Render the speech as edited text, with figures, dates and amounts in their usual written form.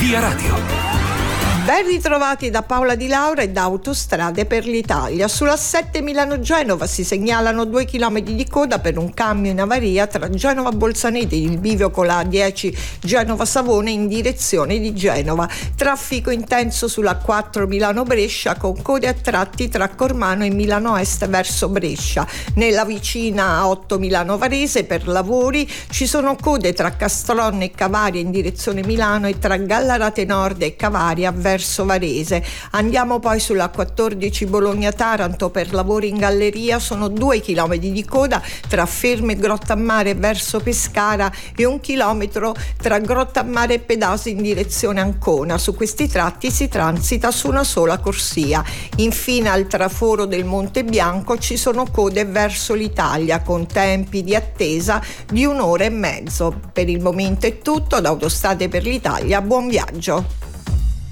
Via Radio. Ben ritrovati da Paola Di Laura e da Autostrade per l'Italia. Sulla 7 Milano-Genova si segnalano 2 chilometri di coda per un camion in avaria tra Genova Bolzaneto e il bivio con la A10 Genova-Savone in direzione di Genova. Traffico intenso sulla 4 Milano-Brescia con code a tratti tra Cormano e Milano Est verso Brescia. Nella vicina A8 Milano-Varese per lavori ci sono code tra Castronne e Cavaria in direzione Milano e tra Gallarate Nord e Cavaria verso Varese. Andiamo poi sulla 14 Bologna-Taranto per lavori in galleria, sono 2 chilometri di coda tra Fermo e Grottammare verso Pescara e 1 chilometro tra Grottammare e Pedasi in direzione Ancona. Su questi tratti si transita su una sola corsia. Infine al traforo del Monte Bianco ci sono code verso l'Italia con tempi di attesa di 1 ora e mezzo. Per il momento è tutto, da Autostrade per l'Italia, buon viaggio.